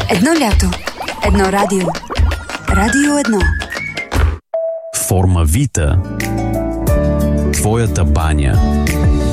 Едно лято. Едно радио. Радио 1. Форма Вита. Твоята баня.